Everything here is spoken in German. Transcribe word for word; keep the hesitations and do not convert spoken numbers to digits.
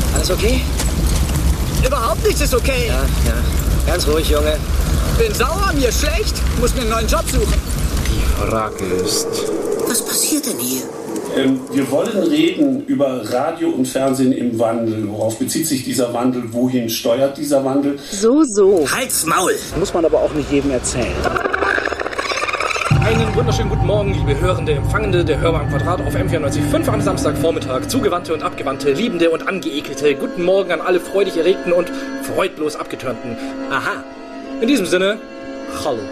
Alles okay? Überhaupt nichts ist okay. Ja, ja. Ganz ruhig, Junge. Bin sauer, mir schlecht. Muss mir einen neuen Job suchen. Die Frage ist... Was passiert denn hier? Ähm, wir wollen reden über Radio und Fernsehen im Wandel. Worauf bezieht sich dieser Wandel? Wohin steuert dieser Wandel? So, so. Halt's Maul! Muss man aber auch nicht jedem erzählen. Einen wunderschönen guten Morgen, liebe Hörende, Empfangende der Hörbar am Quadrat auf M vierundneunzig Komma fünf am Samstagvormittag. Zugewandte und abgewandte, Liebende und Angeekelte. Guten Morgen an alle freudig erregten und freudlos abgetörnten. Aha. In diesem Sinne, hallo.